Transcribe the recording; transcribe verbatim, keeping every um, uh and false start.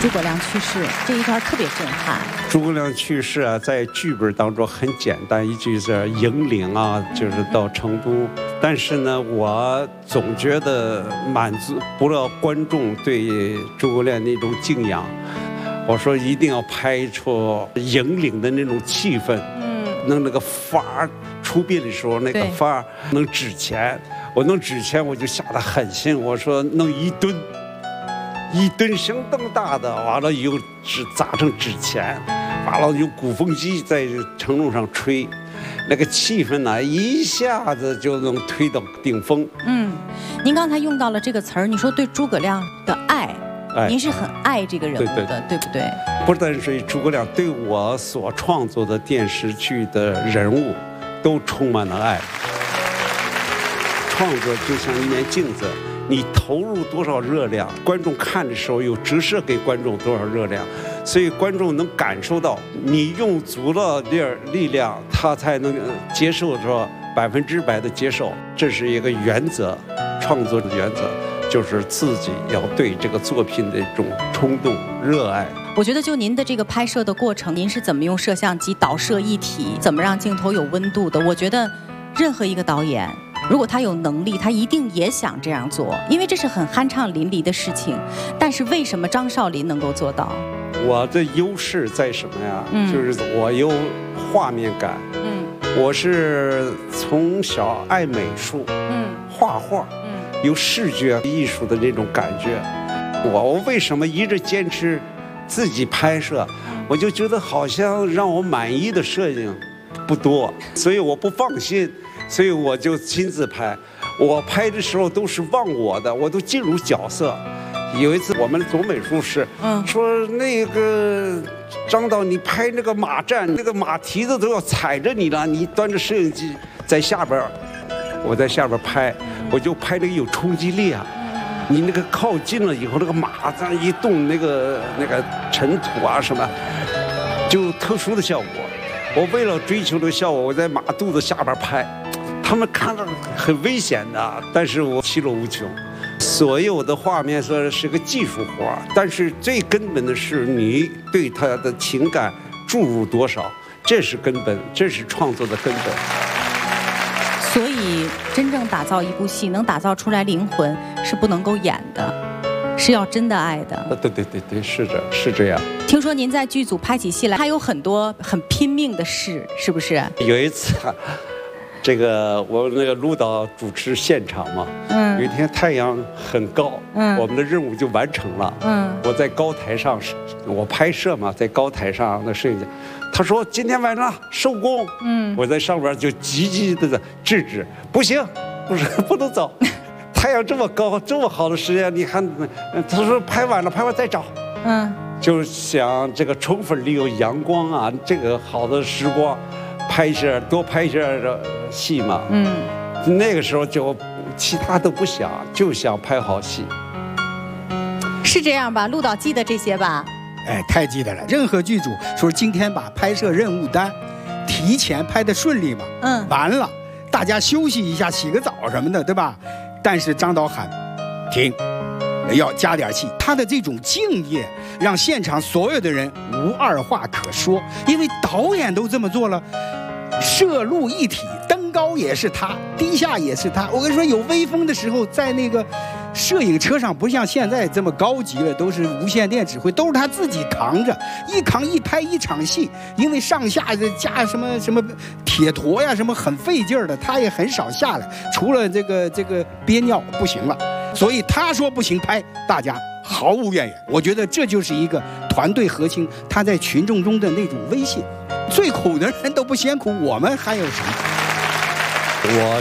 诸葛亮去世这一段特别震撼。 诸葛亮去世啊，在剧本当中很简单，一句是迎领啊，就是到成都。但是呢，我总觉得满足不了观众对诸葛亮那种敬仰。我说一定要拍出迎领的那种气氛，嗯，弄那个范儿出殡的时候那个范儿能纸钱，我弄纸钱我就下得狠心，我说弄一吨。一吨相当大的，完了以后纸砸成纸钱，完了用鼓风机在承重上吹，那个气氛呢一下子就能推到顶峰。 嗯，您刚才用到了这个词儿，你说对诸葛亮的爱， 哎、 您是很爱这个人物的， 对, 对, 对不对？ 不但是诸葛亮，对我所创作的电视剧的人物都充满了爱。创作就像一面镜子。你投入多少热量，观众看的时候有折射给观众多少热量，所以观众能感受到你用足了点力量，他才能接受说百分之百的接受。这是一个原则，创作的原则就是自己要对这个作品的一种冲动、热爱。 我觉得就您的这个拍摄的过程，您是怎么用摄像机导摄一体，怎么让镜头有温度的？我觉得任何一个导演。如果他有能力，他一定也想这样做，因为这是很酣畅淋漓的事情。但是为什么张少林能够做到？ 我的优势在什么呀？嗯、就是我有画面感。嗯，我是从小爱美术，嗯，画画，嗯，有视觉艺术的那种感觉。我我为什么一直坚持自己拍摄？我就觉得好像让我满意的摄影不多，所以我不放心。所以我就亲自拍，我拍的时候都是忘我的，我都进入角色。有一次我们总美术室，嗯，说那个张导，你拍那个马站，那个马蹄子都要踩着你了，你端着摄影机在下边，我在下边拍，我就拍那个有冲击力啊。你那个靠近了以后，那个马这样一动，那个那个尘土啊什么，就特殊的效果。我为了追求这个效果，我在马肚子下边拍。他们看到很危险的，但是我其乐无穷。所有的画面说是个技术活，但是最根本的是你对他的情感注入多少，这是根本，这是创作的根本。 所以，真正打造一部戏，能打造出来灵魂，是不能够演的，是要真的爱的。 对对对对，是这，是这样。 听说您在剧组拍起戏来，还有很多很拼命的事，是不是？ 有一次。这个我那个陆导主持现场嘛，嗯，有一天太阳很高，嗯，我们的任务就完成了，嗯，我在高台上，我拍摄嘛，在高台上那摄影家，他说今天晚上收工，嗯，我在上边就急急的制止，不行，不是不能走，太阳这么高，这么好的时间，你看，他说拍完了，拍完再找，嗯，就想这个充分利用阳光啊，这个好的时光。拍一下，多拍一下戏嘛。嗯，那个时候就其他都不想，就想拍好戏。 是这样吧？陆导记得这些吧？ 哎，太记得了。任何剧组说今天把拍摄任务单提前拍得顺利嘛，嗯，完了大家休息一下，洗个澡什么的，对吧？但是张导喊停，要加点戏。他的这种敬业，让现场所有的人无二话可说，因为导演都这么做了。摄录一体，登高也是他，低下也是他。我跟你说，有微风的时候，在那个摄影车上，不像现在这么高级了，都是无线电指挥，都是他自己扛着，一扛一拍一场戏。因为上下加什么什么铁坨呀，什么很费劲儿的，他也很少下来，除了这个这个憋尿不行了，所以他说不行拍，大家毫无怨言。我觉得这就是一个团队核心，他在群众中的那种威信。最苦的人都不嫌苦，我们还有什么？ 我